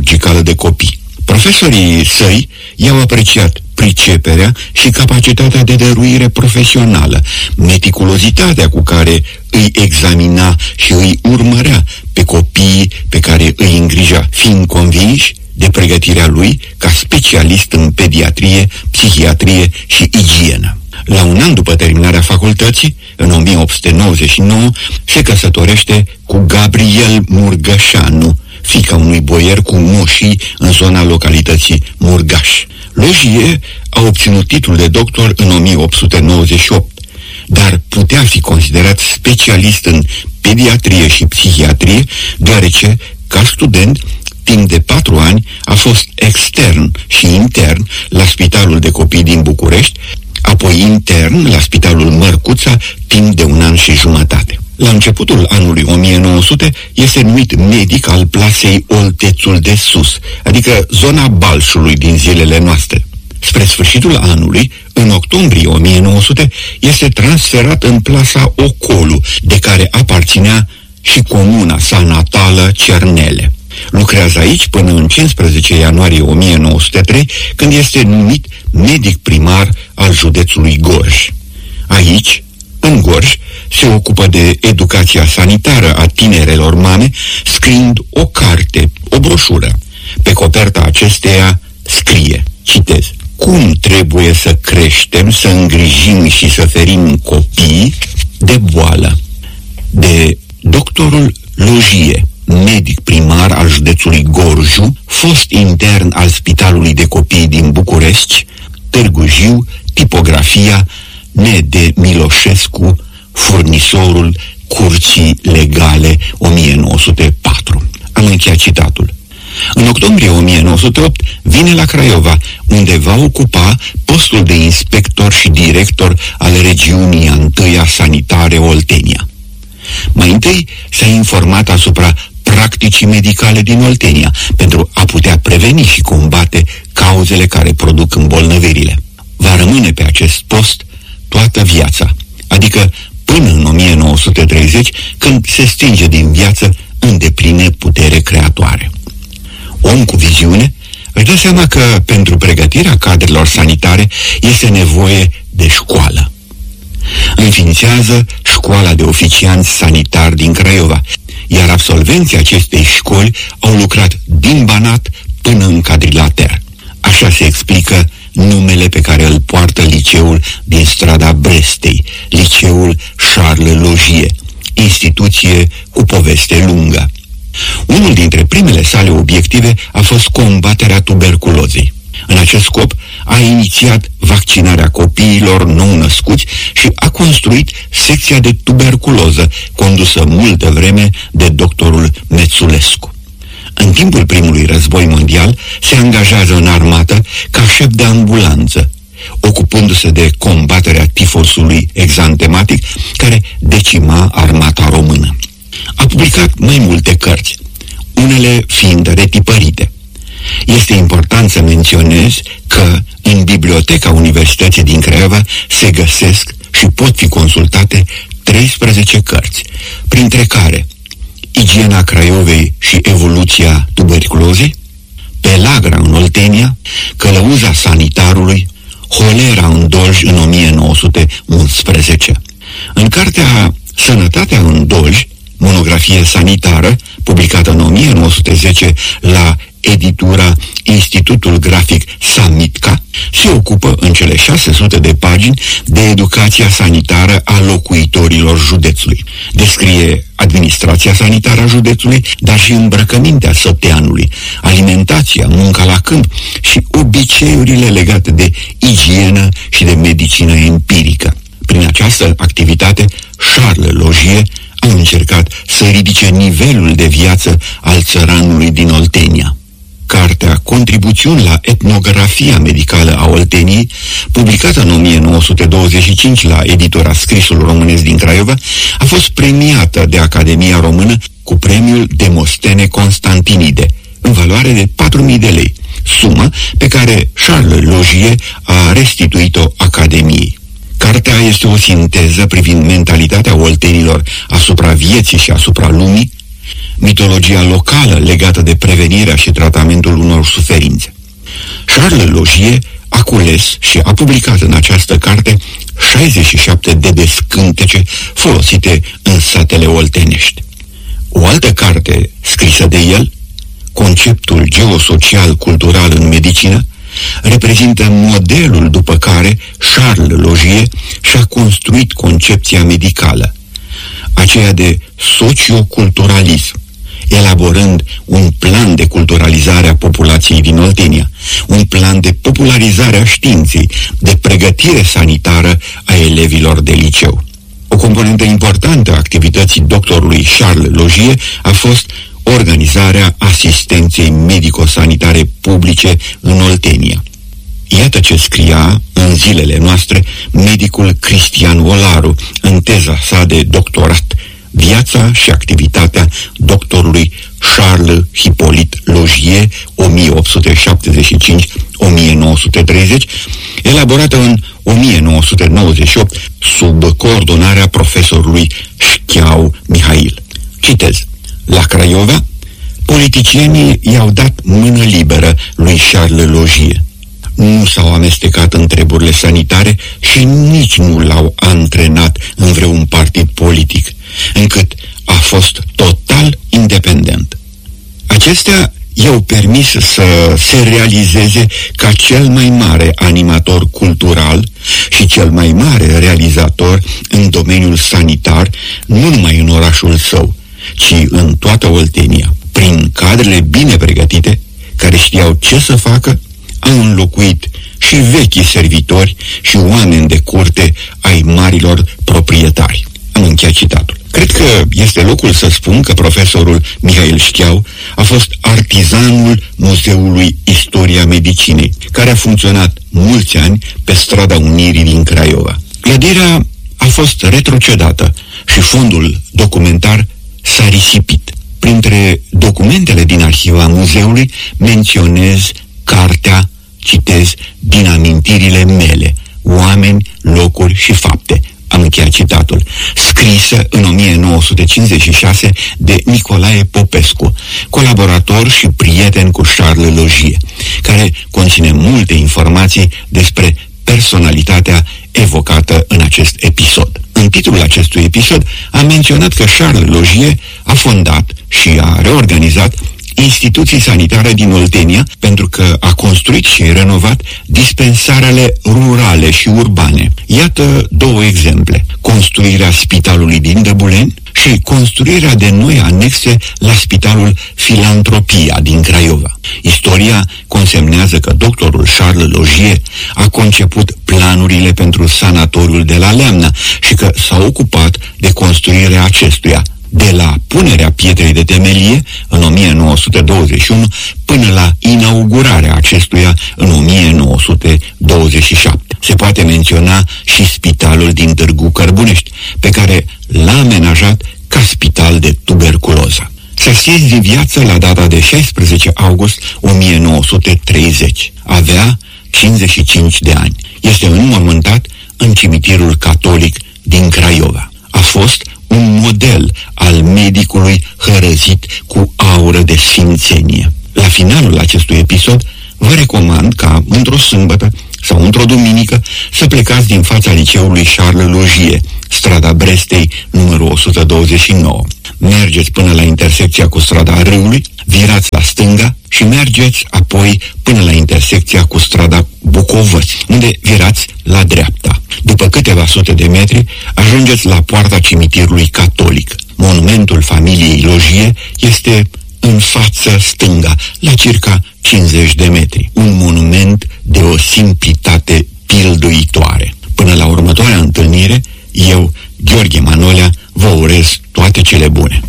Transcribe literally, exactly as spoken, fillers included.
chirurgicală de copii. Profesorii săi i-au apreciat priceperea și capacitatea de dăruire profesională, meticulozitatea cu care îi examina și îi urmărea pe copiii pe care îi îngrija, fiind convinși de pregătirea lui ca specialist în pediatrie, psihiatrie și igienă. La un an după terminarea facultății, în o mie opt sute nouăzeci și nouă, se căsătorește cu Gabriel Murgășanu, fiica unui boier cu moșii în zona localității Murgaș. Logie a obținut titlul de doctor în o mie opt sute nouăzeci și opt, dar putea fi considerat specialist în pediatrie și psihiatrie, deoarece, ca student, timp de patru ani a fost extern și intern la Spitalul de Copii din București, apoi intern la Spitalul Mărcuța timp de un an și jumătate. La începutul anului o mie nouă sute este numit medic al plasei Oltețul de Sus, adică zona Balșului din zilele noastre. Spre sfârșitul anului, în octombrie o mie nouă sute, este transferat în plasa Ocolu, de care aparținea și comuna sa natală Cernele. Lucrează aici până în cincisprezece ianuarie o mie nouă sute trei, când este numit medic primar al județului Gorj. Aici, în Gorj, se ocupă de educația sanitară a tinerelor mame, scriind o carte, o broșură. Pe coperta acesteia scrie, citez: cum trebuie să creștem, să îngrijim și să ferim copiii de boală. De doctorul Logie, medic primar al județului Gorju, fost intern al Spitalului de Copii din București, Târgu Jiu, tipografia N. D. Miloșescu, furnisorul Curții Legale o mie nouă sute patru. Am încheiat citatul. În octombrie o mie nouă sute opt vine la Craiova, unde va ocupa postul de inspector și director al regiunii a întâia sanitare Oltenia. Mai întâi s-a informat asupra practicii medicale din Oltenia, pentru a putea preveni și combate cauzele care produc îmbolnăvirile. Va rămâne pe acest post toată viața, adică până în o mie nouă sute treizeci, când se stinge din viață în deplină putere creatoare. Om cu viziune își dă seama că pentru pregătirea cadrelor sanitare este nevoie de școală. Înființează școala de oficianți sanitari din Craiova, iar absolvenții acestei școli au lucrat din Banat până în Cadrilater. Așa se explică numele pe care îl poartă liceul din strada Brestei, liceul Charles Logie, instituție cu poveste lungă. Unul dintre primele sale obiective a fost combaterea tuberculozei. În acest scop a inițiat vaccinarea copiilor nou-născuți și a construit secția de tuberculoză, condusă multă vreme de doctorul Mețulescu. În timpul primului război mondial se angajează în armată ca șef de ambulanță, ocupându-se de combaterea tifosului exantematic care decima armata română. A publicat mai multe cărți, unele fiind retipărite. Este important să menționez că în Biblioteca Universității din Craiova se găsesc și pot fi consultate treisprezece cărți, printre care Igiena Craiovei și evoluția tuberculozei, Pelagra în Oltenia, Călăuza sanitarului, Holera în Dolj în o mie nouă sute unsprezece. În cartea Sănătatea în Dolj, monografie sanitară, publicată în o mie nouă sute zece la editura Institutul Grafic Samitca, se ocupă în cele șase sute de pagini de educația sanitară a locuitorilor județului. Descrie administrația sanitară a județului, dar și îmbrăcămintea săteanului, alimentația, munca la câmp și obiceiurile legate de igienă și de medicină empirică. Prin această activitate, Charles Logie a încercat să ridice nivelul de viață al țăranului din Oltenia. Cartea Contribuțiuni la etnografia medicală a Olteniei, publicată în o mie nouă sute douăzeci și cinci la editura Scrisul Românesc din Craiova, a fost premiată de Academia Română cu premiul Demostene Constantinide, în valoare de patru mii de lei, sumă pe care Charles Logie a restituit-o Academiei. Cartea este o sinteză privind mentalitatea oltenilor asupra vieții și asupra lumii, mitologia locală legată de prevenirea și tratamentul unor suferințe. Charles Logier a cules și a publicat în această carte șaizeci și șapte de descântece folosite în satele oltenești. O altă carte scrisă de el, Conceptul geosocial-cultural în medicină, reprezintă modelul după care Charles Logier și-a construit concepția medicală, aceea de socioculturalism, elaborând un plan de culturalizare a populației din Oltenia, un plan de popularizare a științei, de pregătire sanitară a elevilor de liceu. O componentă importantă a activității doctorului Charles Logier a fost organizarea asistenței medico-sanitare publice în Oltenia. Iată ce scria în zilele noastre medicul Cristian Olaru în teza sa de doctorat, Viața și activitatea doctorului Charles Hippolyte Logier, o mie opt sute șaptezeci și cinci - o mie nouă sute treizeci, elaborată în o mie nouă sute nouăzeci și opt sub coordonarea profesorului Șcheau Mihail. Citez: la Craiova, politicienii i-au dat mână liberă lui Charles Logier. Nu s-au amestecat în treburile sanitare și nici nu l-au antrenat în vreun partid politic, încât a fost total independent. Acestea i-au permis să se realizeze ca cel mai mare animator cultural și cel mai mare realizator în domeniul sanitar, nu numai în orașul său, ci în toată Oltenia. Prin cadrele bine pregătite, care știau ce să facă, au înlocuit și vechii servitori și oameni de curte ai marilor proprietari. Am încheiat citatul. Cred că este locul să spun că profesorul Mihail Șcheau a fost artizanul Muzeului Istoria Medicinei, care a funcționat mulți ani pe strada Unirii din Craiova. Clădirea a fost retrocedată și fondul documentar s-a risipit. Printre documentele din arhiva muzeului menționez cartea, citez, din amintirile mele, oameni, locuri și fapte. Am încheiat citatul. Scrisă în o mie nouă sute cincizeci și șase de Nicolae Popescu, colaborator și prieten cu Charles Logier, care conține multe informații despre personalitatea evocată în acest episod. În titlul acestui episod am menționat că Charles Logier a fondat și a reorganizat instituții sanitare din Oltenia pentru că a construit și renovat dispensarele rurale și urbane. Iată două exemple: construirea spitalului din Dăbuleni și construirea de noi anexe la spitalul Filantropia din Craiova. Istoria consemnează că doctorul Charles Logier a conceput planurile pentru sanatoriul de la Leamna și că s-a ocupat de construirea acestuia, de la punerea pietrei de temelie în o mie nouă sute douăzeci și unu până la inaugurarea acestuia în o mie nouă sute douăzeci și șapte. Se poate menționa și spitalul din Târgu Cărbunești, pe care l-a amenajat ca spital de tuberculoză. S-a stins din viață la data de șaisprezece august o mie nouă sute treizeci. Avea cincizeci și cinci de ani. Este înmormântat în cimitirul catolic din Craiova. A fost un model al medicului hărăzit cu aură de sfințenie. La finalul acestui episod, vă recomand ca într-o sâmbătă sau într-o duminică să plecați din fața liceului Charles Logier, strada Brestei, numărul o sută douăzeci și nouă. Mergeți până la intersecția cu strada Râului, virați la stânga și mergeți apoi până la intersecția cu strada Bucovăți, unde virați la dreapta. După câteva sute de metri, ajungeți la poarta cimitirului catolic. Monumentul familiei Logier este în față stânga, la circa cincizeci de metri. Un monument de o simplitate pilduitoare. Până la următoarea întâlnire, eu, Gheorghe Manolea, vă urez toate cele bune.